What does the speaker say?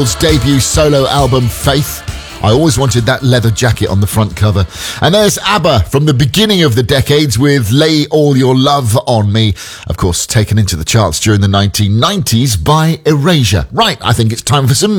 debut solo album Faith. I always wanted that leather jacket on the front cover. And there's ABBA from the beginning of the decades with Lay All Your Love on Me. Of course, taken into the charts during the 1990s by Erasure. Right, I think it's time for some